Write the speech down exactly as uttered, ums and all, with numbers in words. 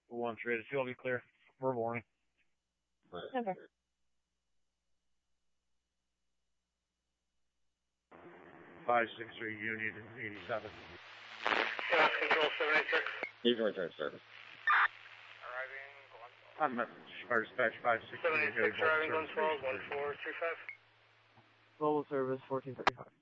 One traded fuel, be clear. Verbal warning. Okay. Five six three Union eighty-seven. Gas control seven eight six. You can return service. Arriving Glen. On message. Fire dispatch five six three. seven eight six arriving Glen twelve one four three five. Global service fourteen thirty-five.